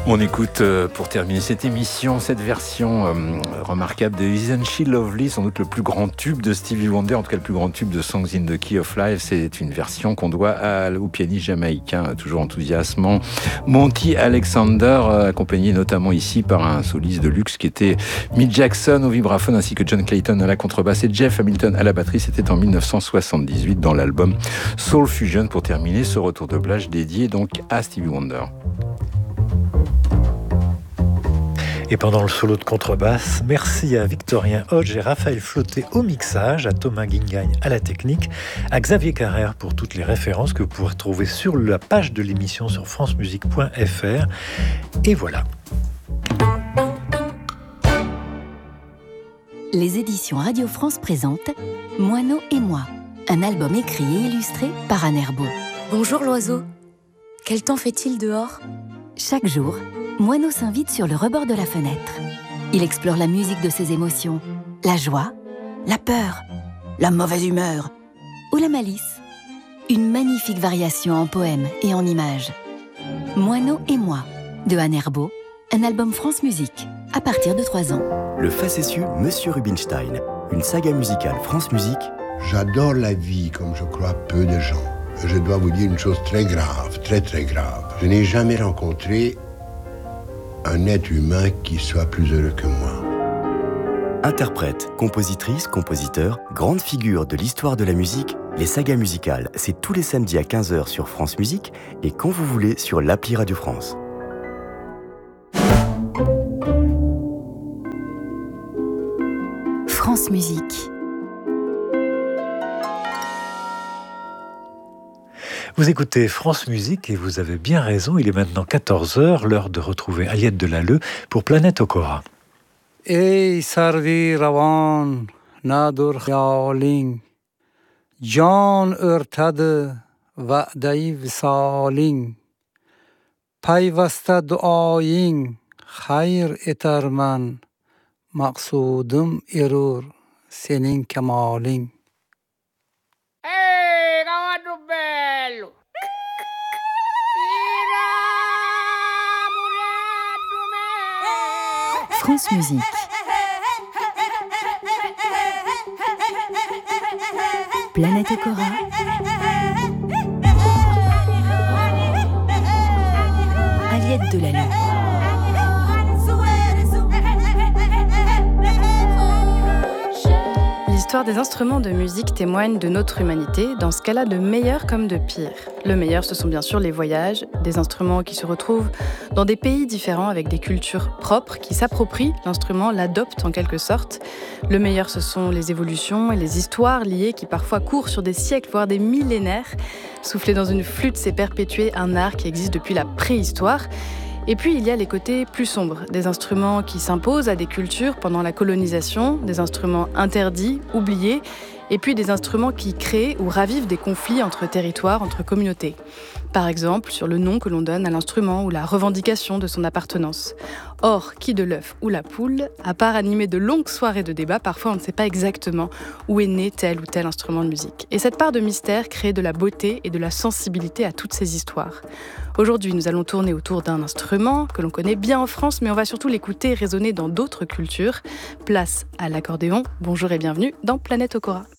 On écoute pour terminer cette émission, cette version remarquable de Isn't She Lovely, sans doute le plus grand tube de Stevie Wonder, en tout cas le plus grand tube de Songs in the Key of Life. C'est une version qu'on doit au pianiste jamaïcain, toujours enthousiasmant, Monty Alexander, accompagné notamment ici par un soliste de luxe qui était Milt Jackson au vibraphone, ainsi que John Clayton à la contrebasse et Jeff Hamilton à la batterie. C'était en 1978 dans l'album Soul Fusion, pour terminer ce retour de plage dédié donc à Stevie Wonder. Et pendant le solo de contrebasse, merci à Victorien Hodge et Raphaël Flauté au mixage, à Thomas Guingagne à la technique, à Xavier Carrère pour toutes les références que vous pourrez trouver sur la page de l'émission sur francemusique.fr. Et voilà. Les éditions Radio France présentent Moineau et moi, un album écrit et illustré par Anne Herbeau. Bonjour l'oiseau. Quel temps fait-il dehors ? Chaque jour, Moineau s'invite sur le rebord de la fenêtre. Il explore la musique de ses émotions, la joie, la peur, la mauvaise humeur ou la malice. Une magnifique variation en poèmes et en images. Moineau et moi, de Anne Herbeau, un album France Musique, à partir de 3 ans. Le facétieux Monsieur Rubinstein, une saga musicale France Musique. J'adore la vie comme je crois peu de gens. Je dois vous dire une chose très grave, très très grave. Je n'ai jamais rencontré un être humain qui soit plus heureux que moi. Interprète, compositrice, compositeur, grande figure de l'histoire de la musique, les sagas musicales, c'est tous les samedis à 15h sur France Musique et quand vous voulez sur l'appli Radio France. France Musique. Vous écoutez France Musique et vous avez bien raison, il est maintenant 14h, l'heure de retrouver Aliette Delalleux pour Planète Okora. Ey sarvi ravan nadur khayaling jan örtade va'dai visaling payvasta duoying khayr etarman maqsudum erur senin kamaling. France Musique. Planète Okora. Aliette Delalleux. L'histoire des instruments de musique témoigne de notre humanité, dans ce cas-là de meilleur comme de pire. Le meilleur, ce sont bien sûr les voyages, des instruments qui se retrouvent dans des pays différents avec des cultures propres, qui s'approprient l'instrument, l'adoptent en quelque sorte. Le meilleur, ce sont les évolutions et les histoires liées qui parfois courent sur des siècles, voire des millénaires. Souffler dans une flûte, c'est perpétuer un art qui existe depuis la préhistoire. Et puis, il y a les côtés plus sombres, des instruments qui s'imposent à des cultures pendant la colonisation, des instruments interdits, oubliés, et puis des instruments qui créent ou ravivent des conflits entre territoires, entre communautés. Par exemple, sur le nom que l'on donne à l'instrument ou la revendication de son appartenance. Or, qui de l'œuf ou la poule, à part animer de longues soirées de débat, parfois on ne sait pas exactement où est né tel ou tel instrument de musique. Et cette part de mystère crée de la beauté et de la sensibilité à toutes ces histoires. Aujourd'hui, nous allons tourner autour d'un instrument que l'on connaît bien en France, mais on va surtout l'écouter résonner dans d'autres cultures. Place à l'accordéon. Bonjour et bienvenue dans Planète Okora.